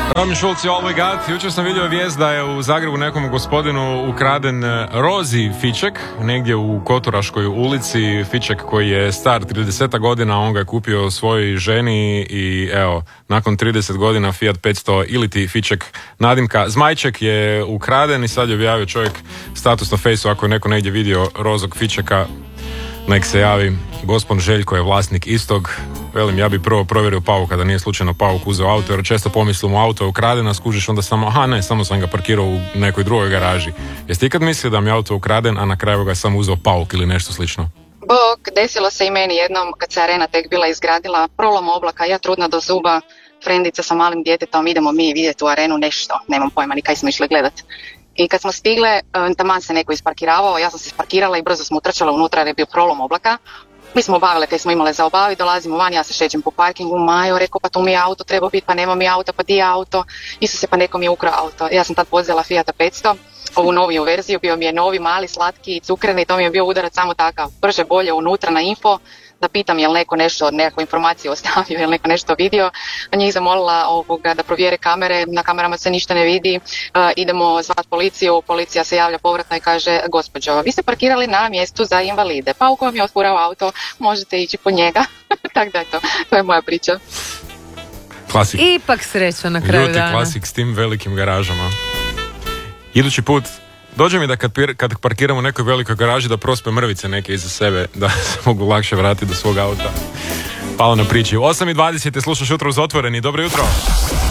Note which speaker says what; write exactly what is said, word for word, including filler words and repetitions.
Speaker 1: Robin Schulz i All We Got. Jučer sam vidio vijest da je u Zagrebu nekom gospodinu ukraden rozi fiček, negdje u Koturaškoj ulici, fiček koji je star trideset godina, on ga je kupio svojoj ženi i evo, nakon trideset godina Fiat petsto ili ti fiček nadimka Zmajček je ukraden i sad je objavio čovjek status na Fejsu, ako je neko negdje vidio rozog fičeka, nek se javi. Gospon Željko je vlasnik istog. Velim, ja bi prvo provjerio pauka da nije slučajno pauk uzeo auto, jer često pomislim u auto je ukraden, a skužiš onda samo, aha ne, samo sam ga parkirao u nekoj drugoj garaži. Jeste ikad mislili da mi je auto ukraden, a na kraju ga sam uzeo pauk ili nešto slično?
Speaker 2: Bog, desilo se i meni jednom kad se Arena tek bila izgradila, prolom oblaka, ja trudna do zuba, frendica sa malim djetetom, idemo mi vidjeti u Arenu nešto, nemam pojma ni kaj smo išli gledat. I kad smo stigle, taman se neko isparkiravao, ja sam se isparkirala i brzo smo utrčala unutra jer je bio prolom oblaka. Mi smo obavile kaj smo imale za obaviti, dolazimo van, ja se šećem po parkingu, Majo, rekao pa tu mi je auto, treba biti, pa nema mi auto, pa di je auto, Isuse, pa neko mi je ukrao auto. Ja sam tad vozila Fiata petsto, ovu noviju verziju, bio mi je novi, mali, slatki, cukreni, to mi je bio udarac samo takav, brže bolje unutra na info, da pitam je li neko nešto, nekakvu informaciju ostavio, je li neko nešto vidio, a njih zamolila ovoga da provjere kamere, na kamerama se ništa ne vidi, uh, idemo zvati policiju, policija se javlja povratno i kaže, gospođo, vi ste parkirali na mjestu za invalide, pa uko vam je otfurao auto, možete ići po njega, tako da je to, to je moja priča.
Speaker 1: Klasik.
Speaker 3: Ipak sreća na kraju
Speaker 1: Ljuti
Speaker 3: dana.
Speaker 1: klasik s tim velikim garažama. Idući put dođe mi da kad, kad parkiramo u nekoj velikoj garaži da prospe mrvice neke iza sebe, da se mogu lakše vratiti do svog auta. Hvala na priči. osam i dvadeset slušaš Jutro uz Otvoreni. Dobro jutro.